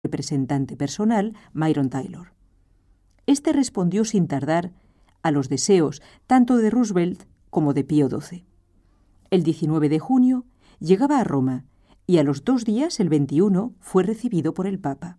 representante personal, Myron Taylor. Este respondió sin tardar a los deseos tanto de Roosevelt como de Pío XII. El 19 de junio llegaba a Roma y a los 2 días, el 21, fue recibido por el Papa.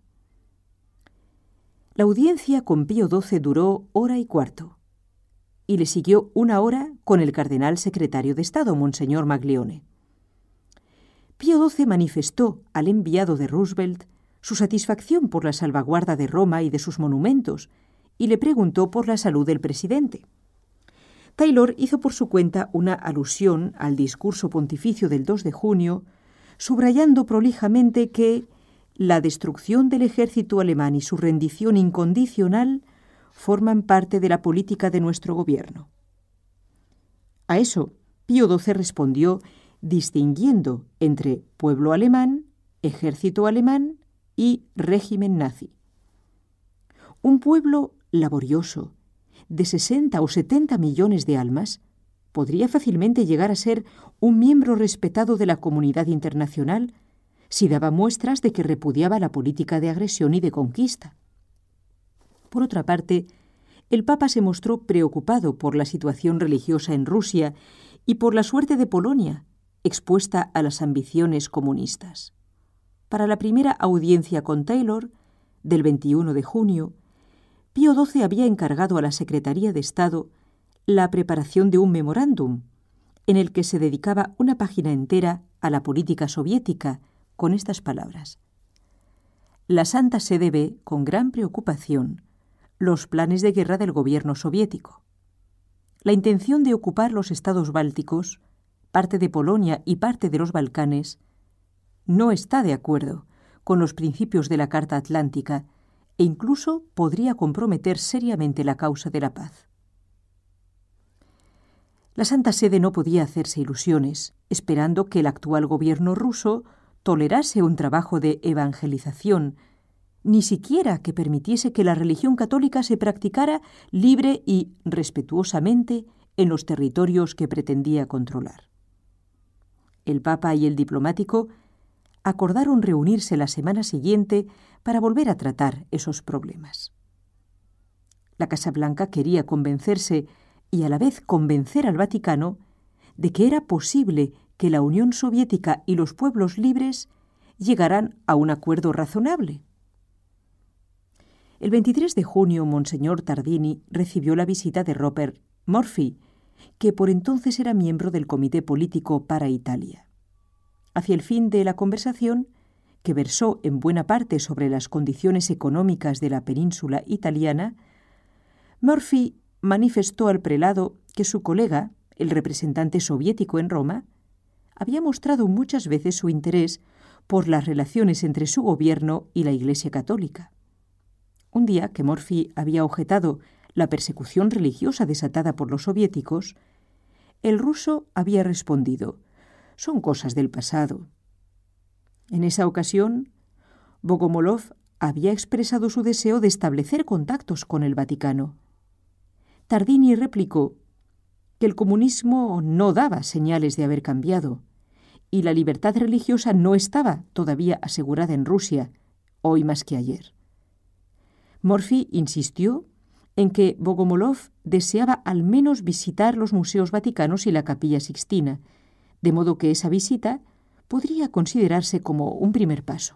La audiencia con Pío XII duró 1:15 y le siguió 1 hora con el cardenal secretario de Estado, Monseñor Maglione. Pío XII manifestó al enviado de Roosevelt su satisfacción por la salvaguarda de Roma y de sus monumentos y le preguntó por la salud del presidente. Taylor hizo por su cuenta una alusión al discurso pontificio del 2 de junio, subrayando prolijamente que la destrucción del ejército alemán y su rendición incondicional forman parte de la política de nuestro gobierno. A eso, Pío XII respondió distinguiendo entre pueblo alemán, ejército alemán y régimen nazi. Un pueblo laborioso, de 60 o 70 millones de almas, podría fácilmente llegar a ser un miembro respetado de la comunidad internacional si daba muestras de que repudiaba la política de agresión y de conquista. Por otra parte, el Papa se mostró preocupado por la situación religiosa en Rusia y por la suerte de Polonia, expuesta a las ambiciones comunistas. Para la primera audiencia con Taylor, del 21 de junio, Pío XII había encargado a la Secretaría de Estado la preparación de un memorándum, en el que se dedicaba una página entera a la política soviética, con estas palabras: La Santa Sede ve, con gran preocupación, los planes de guerra del gobierno soviético. La intención de ocupar los estados bálticos, parte de Polonia y parte de los Balcanes, no está de acuerdo con los principios de la Carta Atlántica e incluso podría comprometer seriamente la causa de la paz. La Santa Sede no podía hacerse ilusiones, esperando que el actual gobierno ruso tolerase un trabajo de evangelización, ni siquiera que permitiese que la religión católica se practicara libre y respetuosamente en los territorios que pretendía controlar. El Papa y el diplomático acordaron reunirse la semana siguiente para volver a tratar esos problemas. La Casa Blanca quería convencerse y a la vez convencer al Vaticano de que era posible que la Unión Soviética y los pueblos libres llegaran a un acuerdo razonable. El 23 de junio, Monseñor Tardini recibió la visita de Robert Murphy, que por entonces era miembro del Comité Político para Italia. Hacia el fin de la conversación, que versó en buena parte sobre las condiciones económicas de la península italiana, Murphy manifestó al prelado que su colega, el representante soviético en Roma, había mostrado muchas veces su interés por las relaciones entre su gobierno y la Iglesia católica. Un día que Murphy había objetado la persecución religiosa desatada por los soviéticos, el ruso había respondido: «Son cosas del pasado». En esa ocasión, Bogomolov había expresado su deseo de establecer contactos con el Vaticano. Tardini replicó que el comunismo no daba señales de haber cambiado y la libertad religiosa no estaba todavía asegurada en Rusia, hoy más que ayer. Murphy insistió en que Bogomolov deseaba al menos visitar los museos vaticanos y la Capilla Sixtina, de modo que esa visita podría considerarse como un primer paso.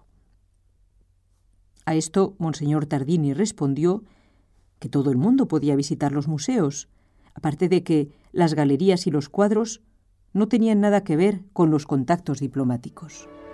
A esto, Monseñor Tardini respondió que todo el mundo podía visitar los museos, aparte de que las galerías y los cuadros no tenían nada que ver con los contactos diplomáticos.